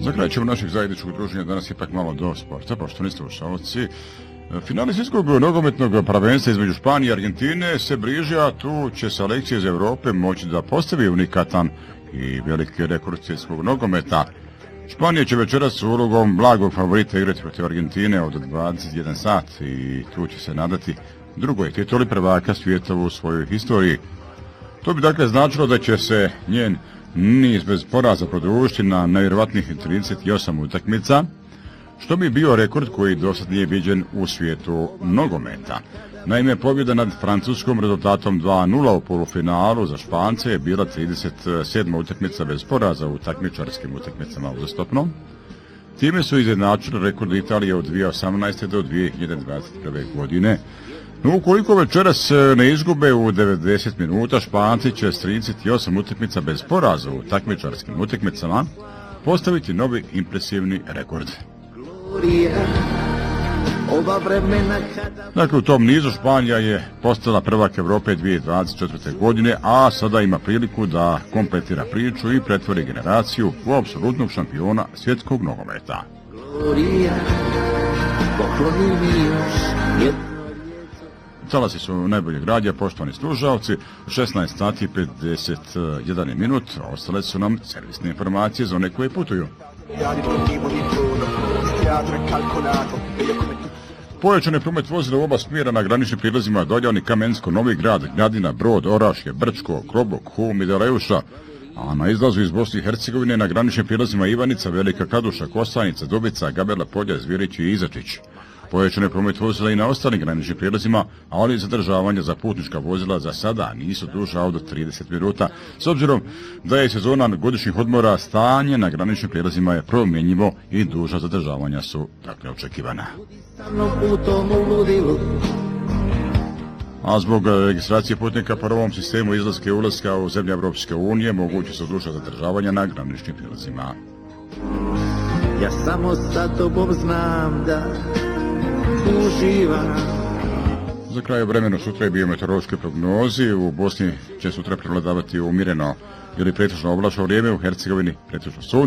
Za kraj ćemo našeg zajedničkog druženja danas ipak malo do sporta, poštovani slušalci. Finali svjetskog nogometnog prvenstva između Španije i Argentine se bliži, a tu će selekcija iz Europe moći da postavi unikatan i veliki rekord svjetskog nogometa. Španija će večeras s ulogom blagog favorita igrati protiv Argentine od 21 sat i tu će se nadati drugoj tituli prvaka svijeta u svojoj historiji. To bi dakle značilo da će se njen niz bez poraza produžiti na nevjerovatnih 38 utakmica, što bi bio rekord koji dosad nije viđen u svijetu nogometa. Naime, pobjeda nad Francuskom rezultatom 2:0 u polufinalu za Špance je bila 37. utakmica bez poraza u takmičarskim utakmicama uzastopno. Time su izjednačili rekord Italije od 2018. do 2021. godine. No, ukoliko večeras ne izgube u 90 minuta, Španci će s 38 utakmica bez poraza u takmičarskim utakmicama postaviti novi impresivni rekord. Dakle, u tom nizu Španija je postala prvak Evrope 2024. godine, a sada ima priliku da kompletira priču i pretvori generaciju u apsolutnog šampiona svjetskog nogometa. Talasi su najboljeg radija, poštovani slušalci, 16 sati 51 minut, ostale su nam servisne informacije za one koje putuju. Pojačan promet vozila u oba smjera na graničnim prilazima Doljani, Kamensko, Novi Grad, Gnjadina, Brod, Orašje, Brčko, Klobok, Hum i Deleuša, a na izlazu iz Bosne i Hercegovine na graničnim prilazima Ivanica, Velika Kaduša, Kosanica, Dubica, Gabela Polja, Zvirić i Izačić. Pojačan je promet vozila i na ostalim graničnim prijelazima, ali zadržavanja za putnička vozila za sada nisu duža od 30 minuta. S obzirom da je sezona godišnjih odmora, stanje na graničnim prijelazima je promjenjivo i duža zadržavanja su dakle očekivana. A zbog registracije putnika po novom sistemu izlaska i ulaska u zemlje Evropske unije moguće su duža zadržavanja na graničnim prijelazima. Ja samo sa tobom znam da uživam. Za kraj vremena sutra je biometeorološke prognozi. U Bosni će sutra prevladavati umjereno ili pretežno oblačno vrijeme, u Hercegovini pretežno sunce.